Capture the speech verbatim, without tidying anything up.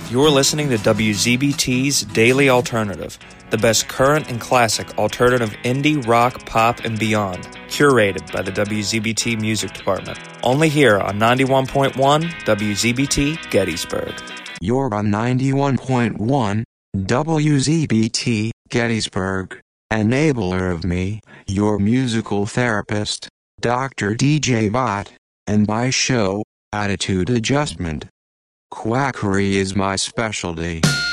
You're listening to W Z B T's Daily Alternative, the best current and classic alternative indie, rock, pop, and beyond, curated by the W Z B T Music Department. Only here on ninety-one point one W Z B T Gettysburg. You're on ninety-one point one W Z B T Gettysburg. Enabler of me, your musical therapist, Doctor D J Bot, and my show, Attitude Adjustment. Quackery is my specialty.